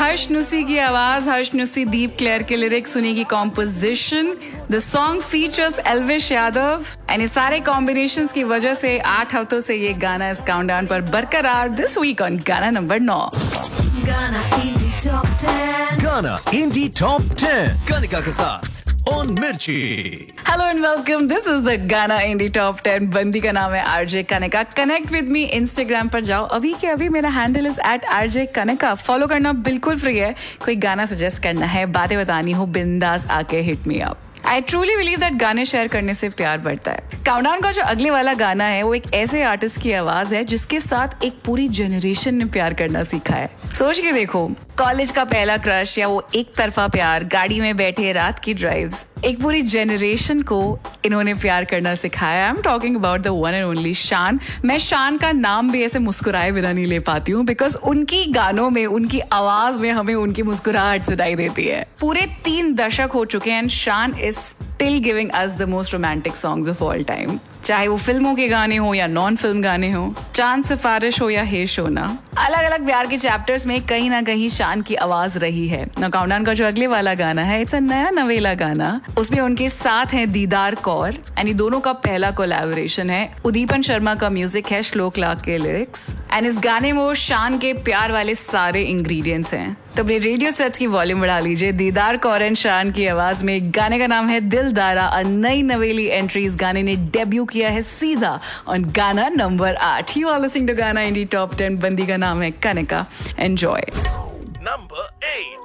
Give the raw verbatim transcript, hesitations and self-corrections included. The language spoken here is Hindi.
हर्ष नुसी की आवाज, हर्ष नुसी, दीप क्लेयर के लिरिक्स, सुनी की composition. The song features Elvish Yadav and ये सारे कॉम्बिनेशंस की वजह से आठ हफ्तों से ये गाना इस काउंटडाउन पर बरकरार. दिस वीक ऑन गाना नंबर नौ. गाना इंडी टॉप टेन. गाना इंडी टॉप टेन कनिका के साथ ऑन मिर्ची. Hello and welcome. This is the गाना इंडी टॉप टेन. बंदी का नाम है RJ Kanika. Connect with me Instagram पर जाओ. अभी के अभी मेरा handle is eight RJ Kanika. Follow करना बिल्कुल फ्री है. कोई गाना सजेस्ट करना है, बातें बतानी हो, बिंदास आके hit me up. I truly believe that गाने शेयर करने से प्यार बढ़ता है. काउंटडाउन का जो अगले वाला गाना है वो एक ऐसे आर्टिस्ट की आवाज है जिसके साथ एक पूरी जनरेशन ने प्यार करना सीखा है. सोच के देखो, कॉलेज का पहला क्रश या वो एक तरफा प्यार, गाड़ी में बैठे रात की ड्राइव्स, एक पूरी जनरेशन को इन्होंने प्यार करना सिखाया. I am talking about the one and only शान. मैं शान का नाम भी ऐसे मुस्कुराए बिना नहीं ले पाती हूँ बिकॉज उनकी गानों में, उनकी आवाज में हमें उनकी मुस्कुराहट सुनाई देती है. पूरे तीन दशक हो चुके हैं एंड शान is still giving us the most romantic songs of all time. चाहे वो फिल्मों के गाने हो या नॉन फिल्म गाने हो, चांद सिफारिश हो या हे शोना, अलग अलग प्यार के चैप्टर्स में कहीं ना कहीं शान की आवाज रही है. ना काउंटडाउन का जो अगले वाला गाना है, इट्स अ नया नवेला गाना. उसमें उनके साथ हैं दीदार कौर एंड ये दोनों का पहला कोलैबोरेशन है. उदीपन शर्मा का म्यूजिक है, श्लोक लाख के लिरिक्स एंड इस गाने में वो शान के प्यार वाले सारे इंग्रेडिएंट्स हैं. तो अपने रेडियो सेट्स की वॉल्यूम बढ़ा लीजिए. दीदार कौर एंड शान की आवाज में गाने का नाम है दिलदारा. अ नई नवेली एंट्री इस गाने ने डेब्यू किया है सीधा ऑन गाना नंबर आठ. यू आर लिसनिंग टू गाना इंडी टॉप टेन. बंदी का नाम है कनिका. एंजॉय. Number eight.